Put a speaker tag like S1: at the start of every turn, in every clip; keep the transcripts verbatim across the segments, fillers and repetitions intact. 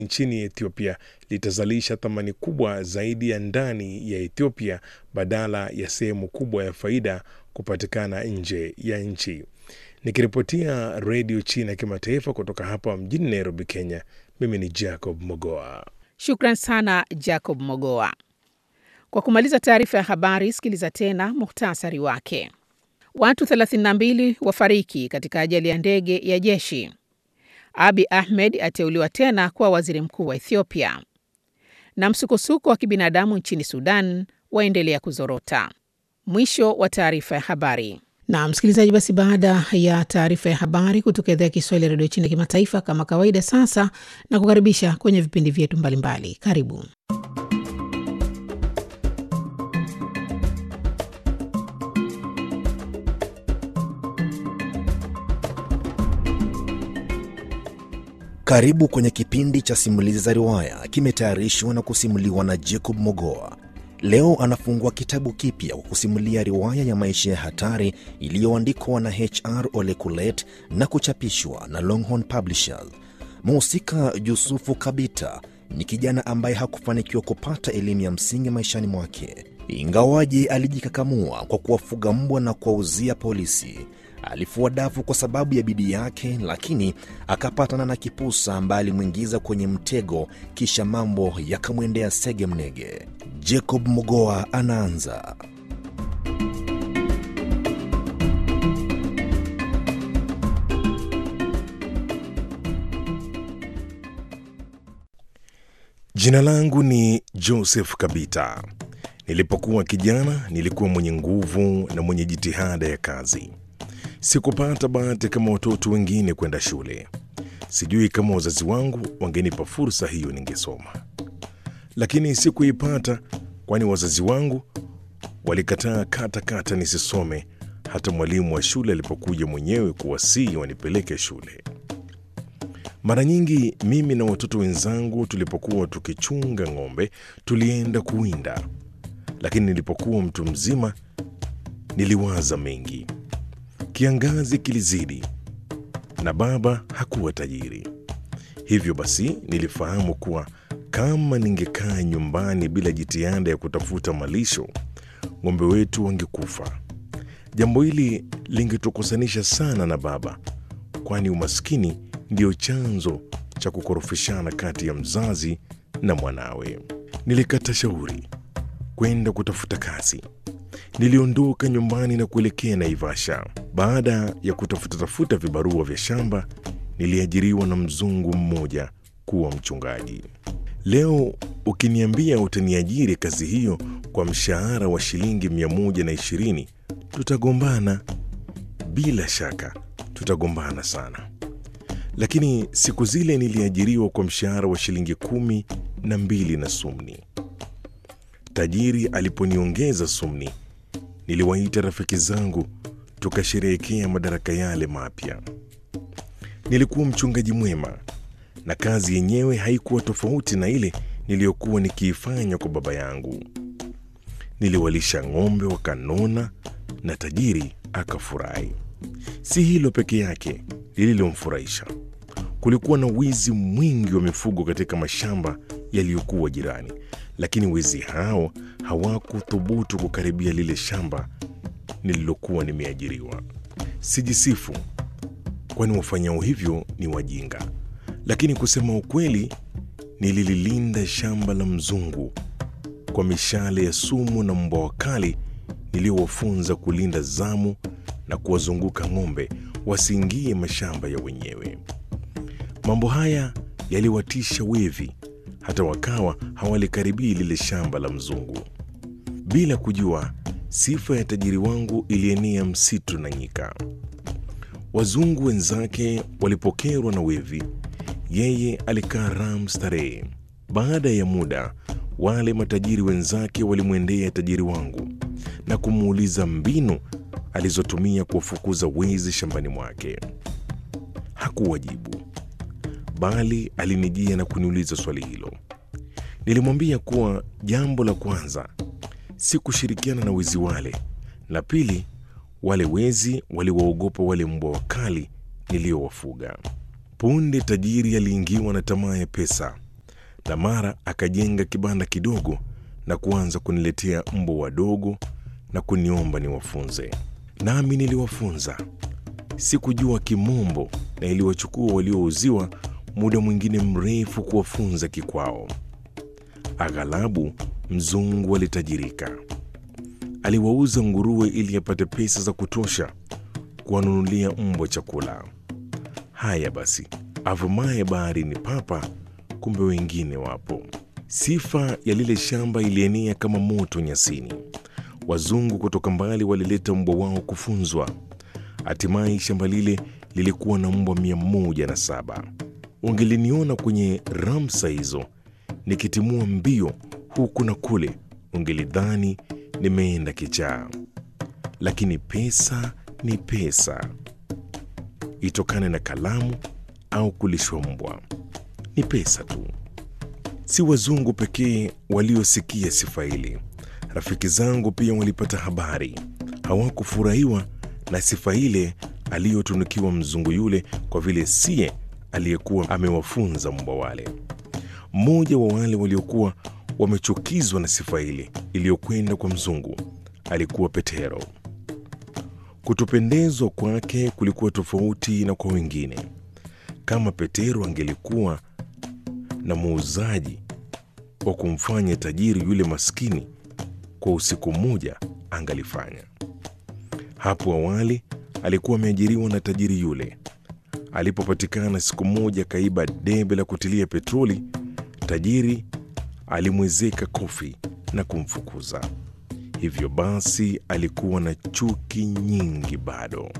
S1: nchini Ethiopia litazalisha thamani kubwa zaidi ya ndani ya Ethiopia badala ya sehemu kubwa ya faida kupatikana nje ya nchi. Nikiripotia Radio China Kimataifa kutoka hapa mjini Nairobi, Kenya, mimi ni Jacob Mogoa.
S2: Shukran sana Jacob Mogoa. Kwa kumaliza taarifa ya habari, sikiliza tena muhtasari wake. Watu thelathini na mbili wafariki katika ajali ya ndege ya jeshi. Abiy Ahmed ateuliwa tena kuwa waziri mkuu wa Ethiopia. Na msukosuko wa kibinadamu nchini Sudan waendelea kuzorota. Mwisho wa taarifa ya habari. Na msikilizaji, basi baada ya taarifa ya habari kutoka idhaa ya Kiswahili ya Radio China Kimataifa, kama kawaida sasa na kukaribisha kwenye vipindi vyetu mbalimbali. Karibu.
S3: Karibu kwenye kipindi cha simulizi za riwaya, kimetayarishwa na kusimuliwa na Jacob Mogoa. Leo anafungua kitabu kipya kwa kusimulia riwaya ya maisha ya hatari iliyoandikwa na H R Ole Kulet na kuchapishwa na Longhorn Publishers. Mhusika Yusufu Kabita ni kijana ambaye hakufanikiwa kupata elimu ya msingi maishani mwake. Ingawaje alijikakamua kwa kuwafuga mbwa na kuwauzia polisi. Alifua dafu kwa sababu ya bidii yake, lakini akapatana na kipusa ambaye alimwingiza kwenye mtego, kisha mambo yakamwendea sege mnege. Jacob Mogoa anaanza.
S1: Jina langu ni Joseph Kabita. Nilipokuwa kijana, nilikuwa mwenye nguvu na mwenye jitihada ya kazi. Sikupata bahati kama watoto wengine kwenda shule. Sijui kama wazazi wangu wangenipa fursa hiyo ningesoma. Lakini sikuipata, kwani wazazi wangu walikataa kata kata nisisome, hata mwalimu wa shule alipokuja mwenyewe kuwasihi wanipeleke shule. Mara nyingi mimi na watoto wenzangu tulipokuwa tukichunga ng'ombe, tulienda kuwinda. Lakini nilipokuwa mtu mzima, niliwaza mengi. Kiangazi kilizidi na baba hakuwa tajiri. Hivyo basi nilifahamu kuwa kama ningekaa nyumbani bila jitihada ya kutafuta malisho, ng'ombe wetu wangekufa. Jambo hili lingetukosanisha sana na baba, kwani umaskini ndio chanzo cha kukorofishana kati ya mzazi na mwanawe. Nilikata shauri kwenda kutafuta kazi. Niliondoka nyumbani na kuelekea Naivasha. Baada ya kutafuta tafuta vibarua vya shamba, niliajiriwa na mzungu mmoja kuwa mchungaji. Leo ukiniambia utaniajiri kazi hiyo kwa mshahara wa shilingi mia moja na ishirini, tutagombana. Bila shaka tutagombana sana. Lakini siku zile niliajiriwa kwa mshahara wa shilingi kumi na mbili na sumni. Tajiri aliponiongeza sumni, niliwaita rafiki zangu tukasherehekea madaraka yale mapya. Nilikuwa mchungaji mwema na kazi yenyewe haikuwa tofauti na ile niliyokuwa nikiifanya kwa baba yangu. Niliwalisha ng'ombe wakanona na tajiri akafurahi. Si hilo peke yake lililomfurahisha. Kulikuwa na wizi mwingi wa mifugo katika mashamba yaliyokuwa jirani, lakini wezi hao hawakuthubutu kukaribia lile shamba nililokuwa nimeajiriwa. Sijisifu, kwani wafanyao hivyo ni wajinga. Lakini kusema ukweli, nilililinda shamba la mzungu kwa mishale ya sumu na mbwa wakali niliowafunza kulinda zamu na kuwazunguka ng'ombe wasiingie mashamba ya wenyewe. Mambo haya yaliwatisha wevi, hata wakawa hawalikaribia lile shamba la mzungu. Bila kujua, sifa ya tajiri wangu ilienea msitu na nyika. Wazungu wenzake walipokerwa na wevi, yeye alikaa raha starehe. Baada ya muda, wale matajiri wenzake walimwendea tajiri wangu na kumuuliza mbinu alizotumia kuwafukuza wezi shambani mwake. Hakuwajibu, bali alinijia na kuniuliza swali hilo. Nilimwambia kuwa jambo la kwanza si kushirikiana na wezi wale, la pili, wale wezi waliwaogopa wale mbwa wakali niliowafuga. Punde tajiri aliingiwa na tamaa ya pesa, na mara akajenga kibanda kidogo na kuanza kuniletea mbwa wadogo na kuniomba niwafunze. Nami niliwafunza. Sikujua Kimombo na iliwachukua waliouziwa muda mwingine mrefu kuwafunza kikwao. Aghalabu mzungu alitajirika. Aliwauza nguruwe ili apate pesa za kutosha kuwanunulia mbwa chakula. Haya basi, avumaye bahari ni papa, kumbe wengine wapo. Sifa ya lile shamba ilienea kama moto nyasini. Wazungu kutoka mbali walileta mbwa wao kufunzwa. Hatimaye shamba lile lilikuwa na mbwa mia moja na saba. Ungeliniona kwenye ramsa hizo nikitimua mbio huku na kule, ungelidhani nimeenda kichaa. Lakini pesa ni pesa, itokane na kalamu au kulishwa mbwa, ni pesa tu. Si wazungu pekee waliosikia sifa ile. Rafiki zangu pia walipata habari. Hawakufurahiwa na sifa ile aliyotunukiwa mzungu yule, kwa vile siye aliyekuwa amewafunza mbwa wale. Mmoja wa wale waliokuwa wamechukizwa na sifa ile iliyokwenda kwa mzungu alikuwa Petero. Kutopendezwa kwake kulikuwa tofauti na kwa wengine. Kama Petero angelikuwa na muuzaji wa kumfanya tajiri yule maskini kwa usiku mmoja, angalifanya. Hapo awali alikuwa ameajiriwa na tajiri yule. Alipopatikana siku moja kaiba debe la kutilia petroli, tajiri alimwezeka kofi na kumfukuza. Hivyo basi alikuwa na chuki nyingi bado.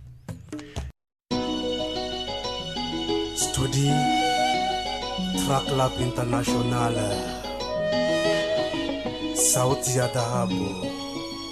S4: Studi Track Lab International, sauti ya dhahabu.